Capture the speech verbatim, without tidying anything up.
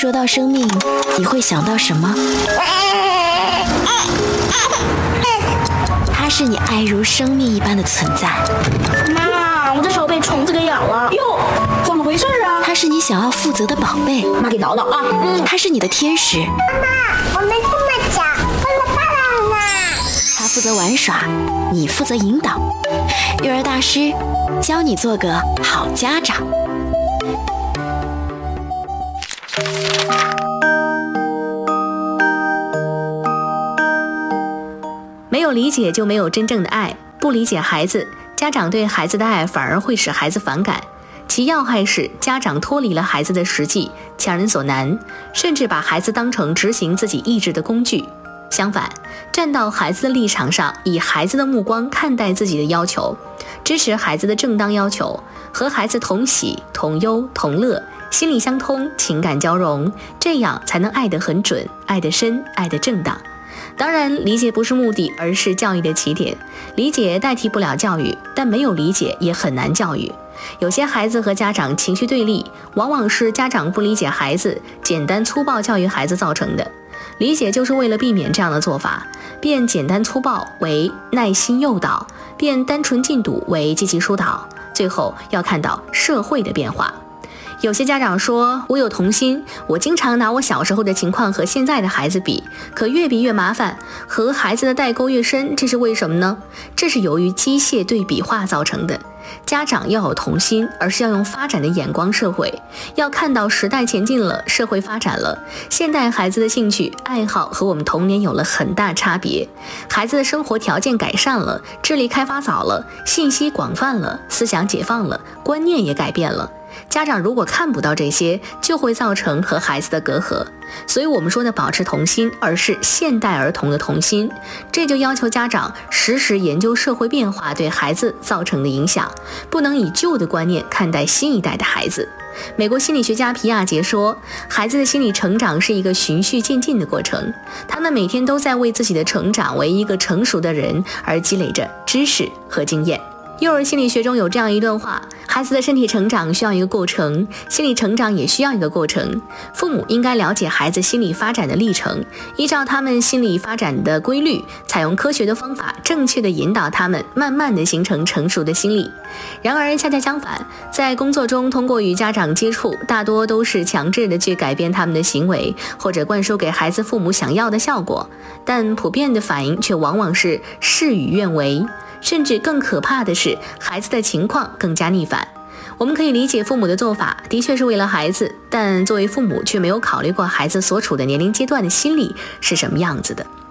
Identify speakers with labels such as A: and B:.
A: 说到生命，你会想到什么？它是你爱如生命一般的存在。
B: 妈，我的手被虫子给咬了。
C: 哟，怎么回事啊？
A: 它是你想要负责的宝贝。
C: 妈给叨叨啊。
A: 嗯，它是你的天使。
D: 妈妈，我们这么小，为了爸爸呢。
A: 他负责玩耍，你负责引导。育儿大师教你做个好家长。
E: 没有理解就没有真正的爱，不理解孩子，家长对孩子的爱反而会使孩子反感。其要害是家长脱离了孩子的实际，强人所难，甚至把孩子当成执行自己意志的工具。相反，站到孩子的立场上，以孩子的目光看待自己的要求，支持孩子的正当要求，和孩子同喜同忧同乐，心理相通，情感交融，这样才能爱得很准，爱得深，爱得正当。当然，理解不是目的，而是教育的起点。理解代替不了教育，但没有理解也很难教育。有些孩子和家长情绪对立，往往是家长不理解孩子，简单粗暴教育孩子造成的。理解就是为了避免这样的做法，变简单粗暴为耐心诱导，变单纯禁笃为积极疏导，最后要看到社会的变化。有些家长说，我有童心，我经常拿我小时候的情况和现在的孩子比，可越比越麻烦，和孩子的代沟越深，这是为什么呢？这是由于机械对比化造成的。家长要有童心，而是要用发展的眼光社会，要看到时代前进了，社会发展了，现代孩子的兴趣爱好和我们童年有了很大差别，孩子的生活条件改善了，智力开发早了，信息广泛了，思想解放了，观念也改变了。家长如果看不到这些，就会造成和孩子的隔阂。所以我们说的保持童心，而是现代儿童的童心，这就要求家长时时研究社会变化对孩子造成的影响，不能以旧的观念看待新一代的孩子。美国心理学家皮亚杰说，孩子的心理成长是一个循序渐进的过程，他们每天都在为自己的成长为一个成熟的人而积累着知识和经验。幼儿心理学中有这样一段话，孩子的身体成长需要一个过程，心理成长也需要一个过程。父母应该了解孩子心理发展的历程，依照他们心理发展的规律，采用科学的方法，正确的引导他们，慢慢的形成成熟的心理。然而恰恰相反，在工作中通过与家长接触，大多都是强制的去改变他们的行为，或者灌输给孩子父母想要的效果，但普遍的反应却往往是事与愿违。甚至更可怕的是，孩子的情况更加逆反。我们可以理解父母的做法的确是为了孩子，但作为父母却没有考虑过孩子所处的年龄阶段的心理是什么样子的。